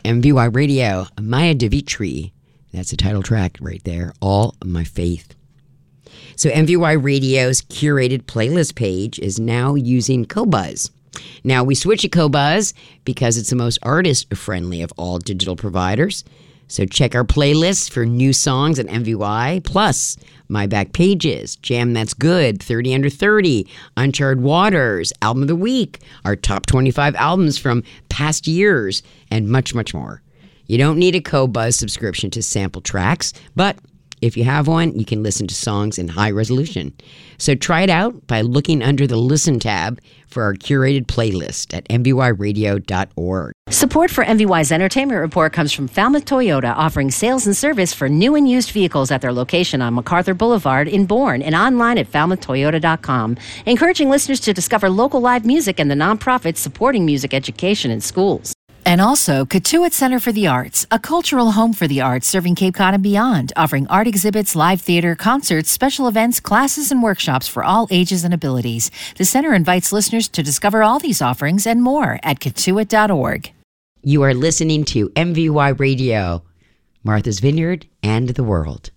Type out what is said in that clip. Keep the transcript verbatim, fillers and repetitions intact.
M V Y Radio, Maya Devitri. That's the title track right there, All My Faith. So M V Y Radio's curated playlist page is now using Qobuz. Now, we switch to Qobuz because it's the most artist-friendly of all digital providers. So check our playlists for new songs at M V Y, plus My Back Pages, Jam That's Good, thirty under thirty, Uncharted Waters, Album of the Week, our top twenty-five albums from past years, and much, much more. You don't need a Qobuz subscription to sample tracks, but if you have one, you can listen to songs in high resolution. So try it out by looking under the Listen tab for our curated playlist at M V Y radio dot org. Support for M V Y's Entertainment Report comes from Falmouth Toyota, offering sales and service for new and used vehicles at their location on MacArthur Boulevard in Bourne and online at falmouth toyota dot com, encouraging listeners to discover local live music and the nonprofits supporting music education in schools. And also, Cotuit Center for the Arts, a cultural home for the arts serving Cape Cod and beyond, offering art exhibits, live theater, concerts, special events, classes, and workshops for all ages and abilities. The center invites listeners to discover all these offerings and more at cotuit dot org. You are listening to M V Y Radio, Martha's Vineyard and the World.